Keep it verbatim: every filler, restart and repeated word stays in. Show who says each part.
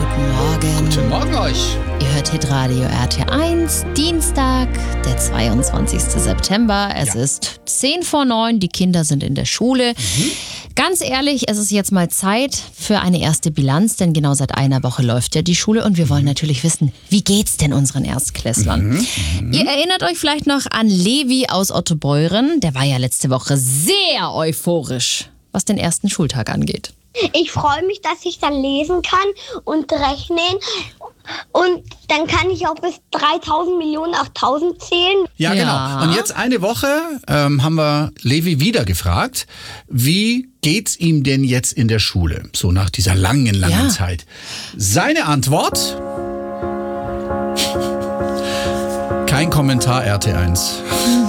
Speaker 1: Guten Morgen.
Speaker 2: Guten Morgen euch.
Speaker 1: Ihr hört Hitradio R T eins, Dienstag, der zweiundzwanzigster September. Es
Speaker 2: Ja.
Speaker 1: ist zehn vor neun, die Kinder sind in der Schule.
Speaker 2: Mhm.
Speaker 1: Ganz ehrlich, es ist jetzt mal Zeit für eine erste Bilanz, denn genau seit einer Woche läuft ja die Schule und wir wollen natürlich wissen, wie geht's denn unseren Erstklässlern?
Speaker 2: Mhm. Mhm.
Speaker 1: Ihr erinnert euch vielleicht noch an Levi aus Ottobeuren, der war ja letzte Woche sehr euphorisch, was den ersten Schultag angeht.
Speaker 3: Ich freue mich, dass ich dann lesen kann und rechnen. Und dann kann ich auch bis dreitausend Millionen auf tausend zählen.
Speaker 2: Ja,
Speaker 1: Ja.
Speaker 2: genau. Und jetzt eine Woche ähm, haben wir Levi wieder gefragt, wie geht's ihm denn jetzt in der Schule? So nach dieser langen, langen
Speaker 1: Ja.
Speaker 2: Zeit. Seine Antwort? Kein Kommentar R T eins.